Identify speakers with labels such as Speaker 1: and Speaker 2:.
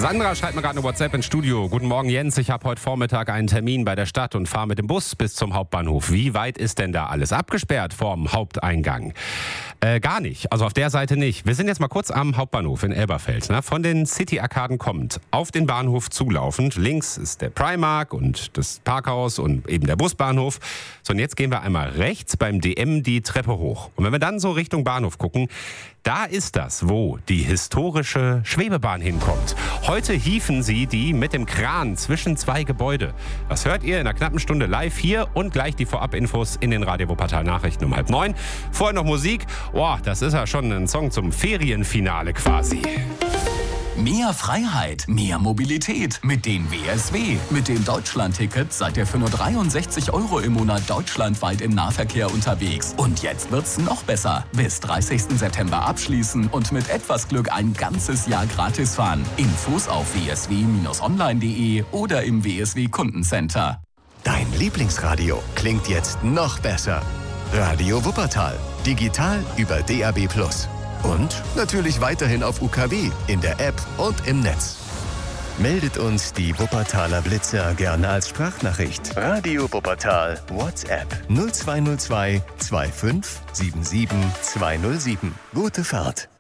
Speaker 1: Sandra schreibt mir gerade eine WhatsApp ins Studio. Guten Morgen Jens, ich habe heute Vormittag einen Termin bei der Stadt und fahre mit dem Bus bis zum Hauptbahnhof. Wie weit ist denn da alles abgesperrt vorm Haupteingang? Gar nicht, also auf der Seite nicht. Wir sind jetzt mal kurz am Hauptbahnhof in Elberfeld. Von den City-Arkaden kommt, auf den Bahnhof zulaufend. Links ist der Primark und das Parkhaus und eben der Busbahnhof. So, und jetzt gehen wir einmal rechts beim DM die Treppe hoch. Und wenn wir dann so Richtung Bahnhof gucken, da ist das, wo die historische Schwebebahn hinkommt. Heute hieven sie die mit dem Kran zwischen zwei Gebäude. Das hört ihr in einer knappen Stunde live hier und gleich die Vorab-Infos in den Radio Wuppertal Nachrichten um 8:30. Vorher noch Musik. Boah, das ist ja schon ein Song zum Ferienfinale quasi.
Speaker 2: Mehr Freiheit, mehr Mobilität mit den WSW. Mit dem Deutschland-Ticket seid ihr für nur 63 € im Monat deutschlandweit im Nahverkehr unterwegs. Und jetzt wird's noch besser. Bis 30. September abschließen und mit etwas Glück ein ganzes Jahr gratis fahren. Infos auf wsw-online.de oder im WSW Kundencenter.
Speaker 3: Dein Lieblingsradio klingt jetzt noch besser. Radio Wuppertal. Digital über DAB+. Und natürlich weiterhin auf UKW, in der App und im Netz. Meldet uns die Wuppertaler Blitzer gerne als Sprachnachricht. Radio Wuppertal WhatsApp 0202 25 77 207. Gute Fahrt.